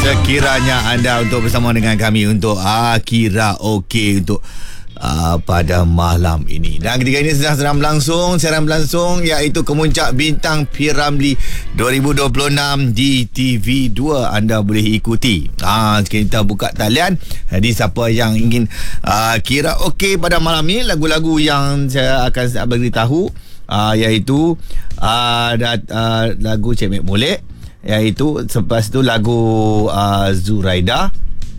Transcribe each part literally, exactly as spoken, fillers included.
Sekiranya anda untuk bersama dengan kami untuk ah, Kira Okey untuk Uh, pada malam ini. Dan ketika ini sedang sedang berlangsung siaran berlangsung iaitu Kemuncak Bintang P. Ramlee dua ribu dua puluh enam di T V dua. Anda boleh ikuti. Ah, kita buka talian. Jadi siapa yang ingin uh, Kira Okey pada malam ini, lagu-lagu yang saya akan beritahu uh, iaitu uh, dat, uh, lagu Cik Mek Molek, iaitu selepas tu lagu uh, Zuraida.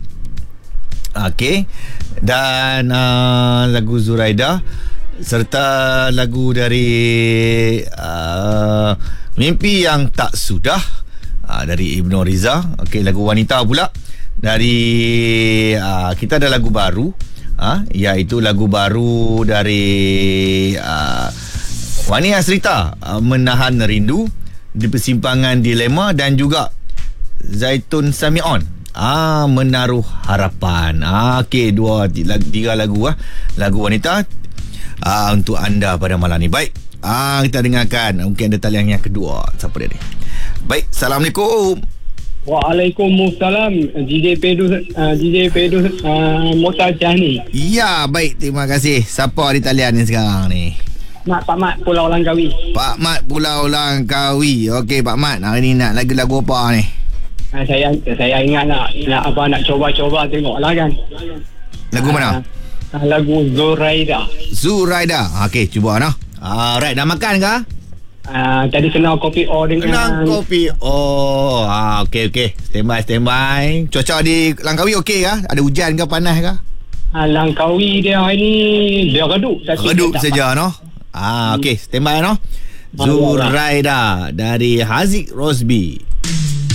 Okey. Dan uh, lagu Zuraida serta lagu dari uh, Mimpi Yang Tak Sudah uh, dari Ibnu Riza. Okey, lagu wanita pula dari uh, kita ada lagu baru uh, iaitu lagu baru dari uh, Wani Asrita, uh, Menahan Rindu, Di Persimpangan Dilema, dan juga Zaitun Samion, Ah, Menaruh Harapan. Ah, okey, dua tiga lagu ah, lagu wanita ah, untuk anda pada malam ni. Baik. Ah, kita dengarkan. Mungkin ada talian yang kedua. Siapa dia ni? Baik, Assalamualaikum. Waalaikumsalam. J J Pedus uh, J J Pedus uh, Motajah ni. Ya, baik, terima kasih. Siapa di talian ni sekarang ni? Mak Pak Mat Pulau Langkawi. Pak Mat Pulau Langkawi. Okey, Pak Mat, hari ni nak lagu-lagu apa ni? Uh, saya saya ingat nak nak apa nak cuba-cuba tengoklah kan. Lagu mana? Uh, lagu Zuraida. Zuraida. Okey, cuba noh. Alright, dah makan ke? Uh, tadi kena kopi O dengan Kena kopi Oh ah, okey okey. Standby standby. Cuaca di Langkawi okey ke? Ada hujan ke, panas ke? uh, Langkawi dia ini dia redup. Redup saja noh. Ah, okey, standby noh. Zuraida dari Haziq Rosby.